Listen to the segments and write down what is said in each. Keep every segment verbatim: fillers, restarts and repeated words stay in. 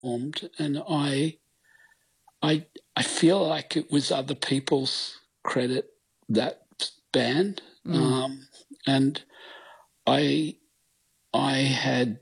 formed, and I, I, I feel like it was other people's credit, that band, mm. um, and I, I had,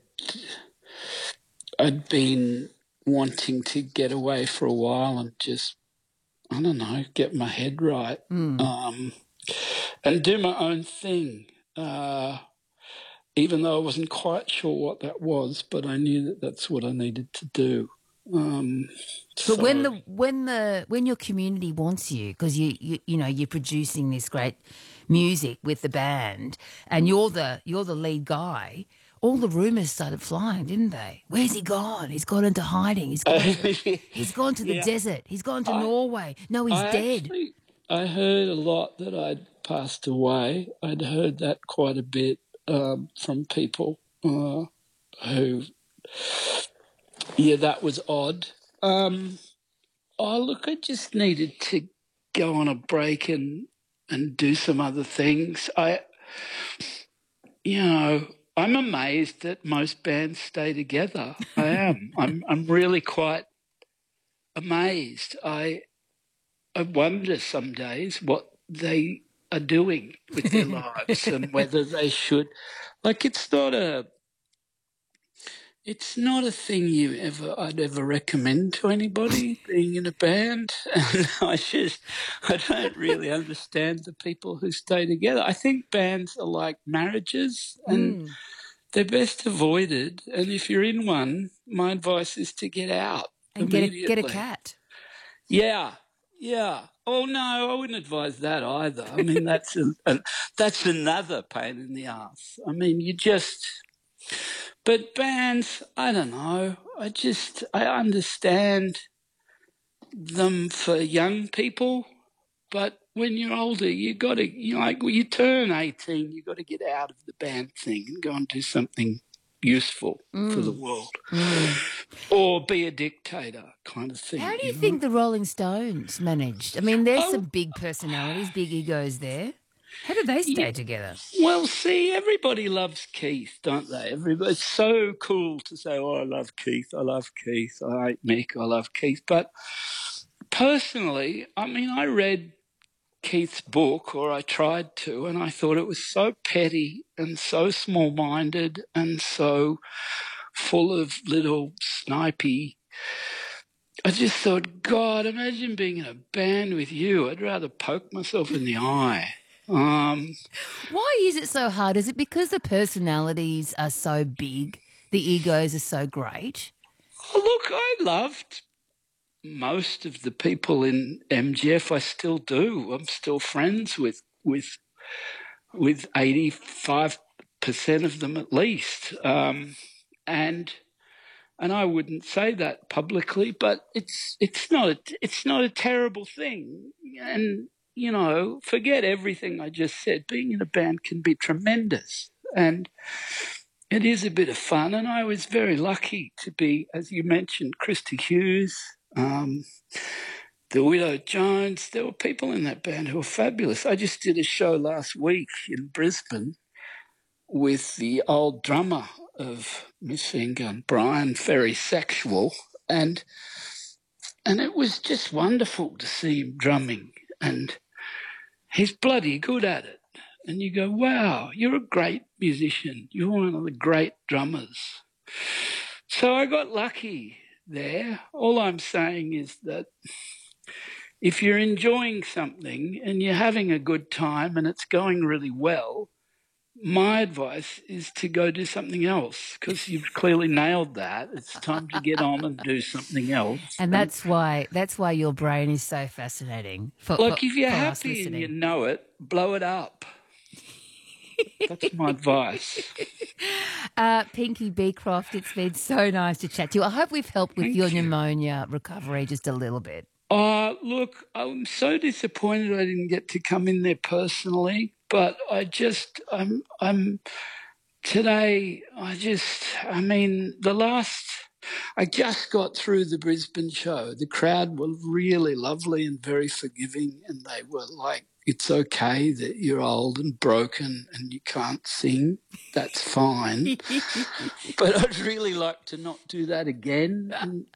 I'd been wanting to get away for a while and just, I don't know, get my head right, mm. um, and do my own thing. Uh, even though I wasn't quite sure what that was, but I knew that that's what I needed to do. Um, but so. when the when the when your community wants you, because you, you you know you're producing this great music with the band, and you're the you're the lead guy, all the rumours started flying, didn't they? Where's he gone? He's gone into hiding. He's gone. To, he's gone to the yeah. desert. He's gone to I, Norway. No, he's I dead. Actually, I heard a lot that I'd passed away. I'd heard that quite a bit um, from people uh, who. Yeah, that was odd. Um, oh, look, I just needed to go on a break and and do some other things. I, you know, I'm amazed that most bands stay together. I am. I'm. I'm really quite amazed. I. I wonder some days what they are doing with their lives and whether they should. Like, it's not a. It's not a thing you ever I'd ever recommend to anybody, being in a band. And I just I don't really understand the people who stay together. I think bands are like marriages, and mm. they're best avoided. And if you're in one, my advice is to get out and immediately. Get a, get a cat. Yeah, yeah. Oh no, I wouldn't advise that either. I mean, that's a, a, that's another pain in the ass. I mean, you just. But bands, I don't know. I just, I understand them for young people, but when you're older, you got to, you know, like when you turn eighteen, you got to get out of the band thing and go and do something useful mm. for the world, mm. or be a dictator kind of thing. How do you, you think know? the Rolling Stones managed? I mean, there's oh. some big personalities, big egos there. How do they stay yeah. together? Well, see, everybody loves Keith, don't they? Everybody, it's so cool to say, oh, I love Keith, I love Keith, I hate Mick, I love Keith. But personally, I mean, I read Keith's book, or I tried to, and I thought it was so petty and so small-minded and so full of little snipey. I just thought, God, imagine being in a band with you. I'd rather poke myself in the eye. Um, Why is it so hard? Is it because the personalities are so big, the egos are so great? Oh, look, I loved most of the people in M G F. I still do. I'm still friends with with with eighty-five percent of them at least, um, and and I wouldn't say that publicly, but it's it's not a, it's not a terrible thing. And you know, forget everything I just said. Being in a band can be tremendous, and it is a bit of fun. And I was very lucky to be, as you mentioned, Christy Hughes, um, the Widow Jones. There were people in that band who were fabulous. I just did a show last week in Brisbane with the old drummer of Machine Gun, Brian, very sexual, and and it was just wonderful to see him drumming, and he's bloody good at it. And you go, wow, you're a great musician. You're one of the great drummers. So I got lucky there. All I'm saying is that if you're enjoying something and you're having a good time and it's going really well, my advice is to go do something else, because you've clearly nailed that. It's time to get on and do something else. And that's and, why that's why your brain is so fascinating. For, like for, if you're happy and you know it, blow it up. That's my advice. Uh, Pinky Beecroft, it's been so nice to chat to you. I hope we've helped with Thank your you. pneumonia recovery just a little bit. Uh, look, I'm so disappointed I didn't get to come in there personally. But I just, I'm, I'm, today, I just, I mean, the last, I just got through the Brisbane show. The crowd were really lovely and very forgiving, and they were like, it's okay that you're old and broken and you can't sing. That's fine. But I'd really like to not do that again. And